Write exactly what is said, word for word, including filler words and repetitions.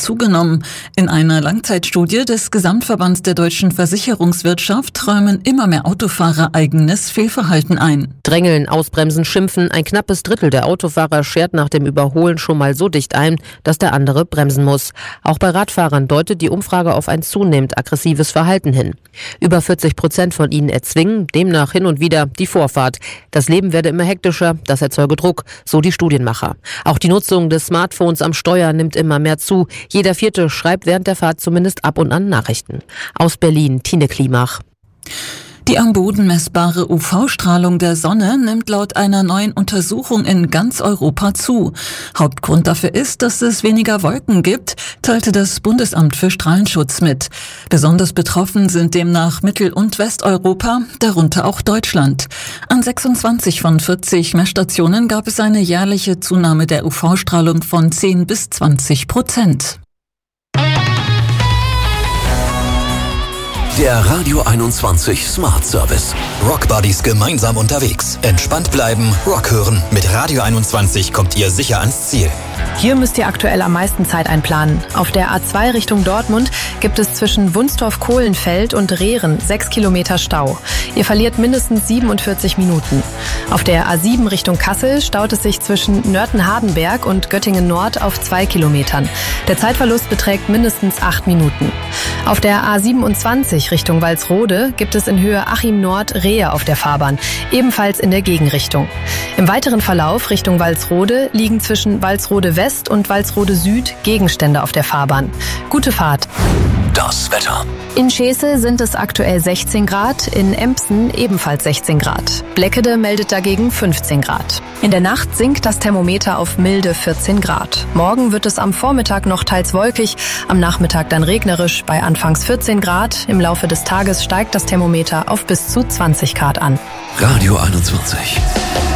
zugenommen. In einer Langzeitstudie des Gesamtverbands der deutschen Versicherungswirtschaft räumen immer mehr Autofahrer eigenes Fehlverhalten ein. Drängeln, ausbremsen, schimpfen. Ein knappes Drittel der Autofahrer schert nach dem Überholen schon mal so dicht ein, dass der andere bremsen muss. Auch bei Radfahrern deutet die Umfrage auf ein zunehmend aggressives Verhalten hin. Über vierzig Prozent von ihnen erzwingen demnach hin und wieder die Vorfahrt. Das Leben werde immer hektischer, das erzeuge Druck, so die Studienmacher. Auch die Nutzung des Smartphones am Steuer nimmt immer mehr zu. Jeder Vierte schreibt während der Fahrt zumindest ab und an Nachrichten. Aus Berlin, Tine Klimach. Die am Boden messbare U V-Strahlung der Sonne nimmt laut einer neuen Untersuchung in ganz Europa zu. Hauptgrund dafür ist, dass es weniger Wolken gibt, teilte das Bundesamt für Strahlenschutz mit. Besonders betroffen sind demnach Mittel- und Westeuropa, darunter auch Deutschland. An sechsundzwanzig von vierzig Messstationen gab es eine jährliche Zunahme der U V-Strahlung von zehn bis zwanzig Prozent. Der Radio einundzwanzig Smart Service. Rock Buddies gemeinsam unterwegs. Entspannt bleiben, Rock hören. Mit Radio einundzwanzig kommt ihr sicher ans Ziel. Hier müsst ihr aktuell am meisten Zeit einplanen. Auf der A zwei Richtung Dortmund gibt es zwischen Wunstorf-Kohlenfeld und Rehren sechs Kilometer Stau. Ihr verliert mindestens siebenundvierzig Minuten. Auf der A sieben Richtung Kassel staut es sich zwischen Nörten-Hardenberg und Göttingen-Nord auf zwei Kilometern. Der Zeitverlust beträgt mindestens acht Minuten. Auf der A siebenundzwanzig Richtung Walsrode gibt es in Höhe Achim Nord Rehe auf der Fahrbahn, ebenfalls in der Gegenrichtung. Im weiteren Verlauf Richtung Walsrode liegen zwischen Walsrode West und Walsrode Süd Gegenstände auf der Fahrbahn. Gute Fahrt. Das Wetter. In Scheße sind es aktuell sechzehn Grad, in Empsen ebenfalls sechzehn Grad. Bleckede meldet dagegen fünfzehn Grad. In der Nacht sinkt das Thermometer auf milde vierzehn Grad. Morgen wird es am Vormittag noch teils wolkig, am Nachmittag dann regnerisch bei anfangs vierzehn Grad. Im Laufe des Tages steigt das Thermometer auf bis zu zwanzig Grad an. Radio einundzwanzig.